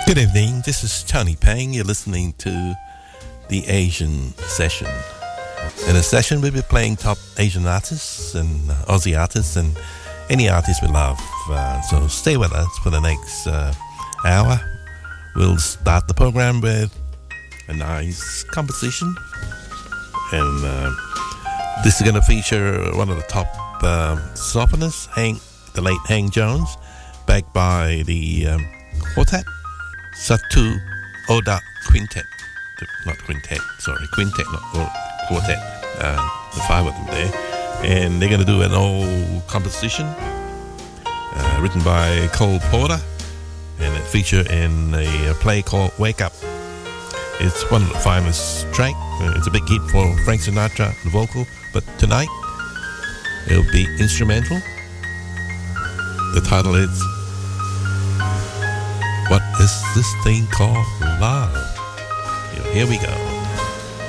Good evening, this is Tony Pang. You're listening to the Asian Session. In a session, we'll be playing top Asian artists and Aussie artists and any artist we love. So stay with us for the next hour. We'll start the program with a nice composition. And this is going to feature one of the top sophomores, the late Hank Jones, backed by the quartet, Satu Oda Quintet. Not quintet, sorry, quintet, not quartet. The five of them there. And they're going to do an old composition written by Cole Porter, and it featured in a play called Wake Up. It's one of the finest tracks. It's a big hit for Frank Sinatra, the vocal, but tonight it'll be instrumental. The title is What Is This Thing Called Love? Here we go.